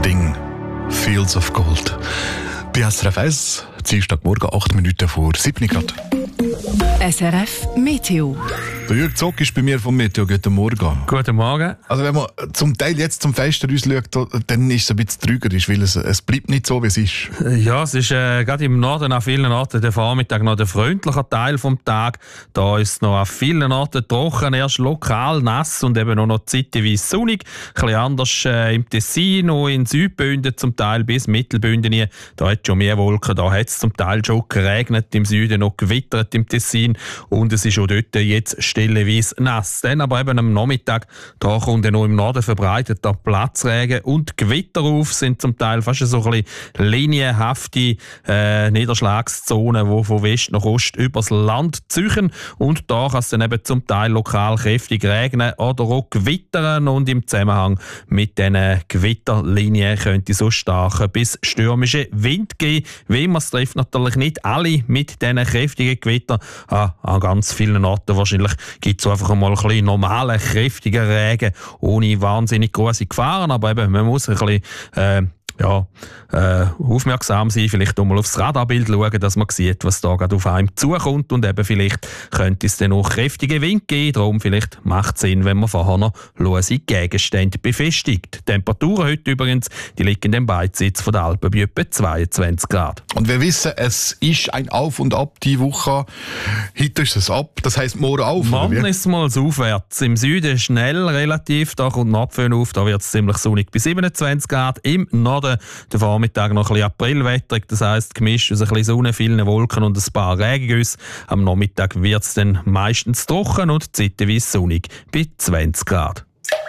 Sting, Fields of Gold. Bei SRF 1, Dienstagmorgen, 8 Minuten vor 7 Grad. SRF Meteo. Der Jürg Zock ist bei mir vom Meteo. Guten Morgen. Guten Morgen. Also wenn man zum Teil jetzt zum Fenster schaut, dann ist es ein bisschen trügerisch, weil es bleibt nicht so, wie es ist. Ja, es ist gerade im Norden an vielen Orten der Vormittag noch der freundliche Teil vom Tag. Da ist es noch an vielen Orten trocken, erst lokal nass und eben auch noch zeitweise sonnig. Ein bisschen anders im Tessin, noch in Südbünden zum Teil bis Mittelbünden. Da hat es schon mehr Wolken, da hat es zum Teil schon geregnet, im Süden noch gewittert im Tessin und es ist auch dort jetzt stellenweise nass. Dann aber eben am Nachmittag, da kommt noch im Norden verbreiteter Platzregen und Gewitter auf, sind zum Teil fast so ein bisschen linienhafte Niederschlagszonen, die von West nach Ost übers Land ziehen und da kann es dann eben zum Teil lokal kräftig regnen oder auch gewittern und im Zusammenhang mit diesen Gewitterlinien könnte es so starke bis stürmische Wind geben. Wie man es trifft natürlich nicht alle mit diesen kräftigen Gewittern. An ganz vielen Orten wahrscheinlich gibt es einfach mal ein bisschen normalen, kräftigen Regen, ohne wahnsinnig große Gefahren. Aber eben, man muss ein bisschen aufmerksam sein, vielleicht auch mal aufs Radarbild schauen, dass man sieht, was da gerade auf einem zukommt und eben vielleicht könnte es dann auch kräftige Wind geben, darum vielleicht macht es Sinn, wenn man vorher noch lose Gegenstände befestigt. Die Temperaturen heute übrigens, die liegen in dem Beitsitz von der Alpen bei etwa 22 Grad. Und wir wissen, es ist ein Auf und Ab die Woche. Heute ist es ab, das heisst morgen auf. Morgen ist es mal aufwärts. Im Süden schnell relativ, da kommt ein Abföhn auf, da wird es ziemlich sonnig bei 27 Grad. Im Norden der Vormittag noch ein bisschen Aprilwetterig, das heisst gemischt aus ein bisschen Sonne, vielen Wolken und ein paar Regengüsse. Am Nachmittag wird es dann meistens trocken und zeitweise sonnig bei 20 Grad.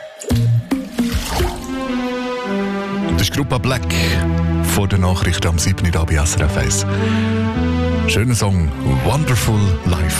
Das ist Gruppe Black vor der Nachricht am 7. Uhr bei SRF 1. Schöner Song, Wonderful Life.